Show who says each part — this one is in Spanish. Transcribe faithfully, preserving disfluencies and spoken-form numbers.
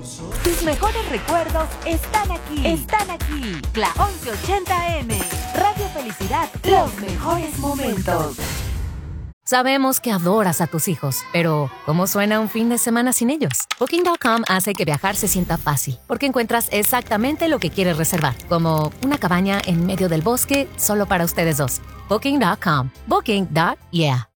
Speaker 1: Tus mejores recuerdos están aquí. Están aquí. La once ochenta M. Radio Felicidad. Los mejores momentos.
Speaker 2: Sabemos que adoras a tus hijos, pero ¿cómo suena un fin de semana sin ellos? Booking punto com hace que viajar se sienta fácil, porque encuentras exactamente lo que quieres reservar, como una cabaña en medio del bosque solo para ustedes dos. Booking punto com. Booking. Yeah.